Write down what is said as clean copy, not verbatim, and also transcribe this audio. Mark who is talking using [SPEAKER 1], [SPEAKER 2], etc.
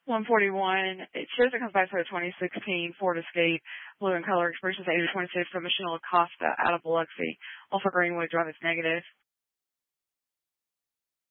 [SPEAKER 1] 141. It shows it comes back for a 2016 Ford Escape, blue in color, expressions 8 to 26 from Michelle Acosta out of Biloxi. Also Greenwood Drive is negative.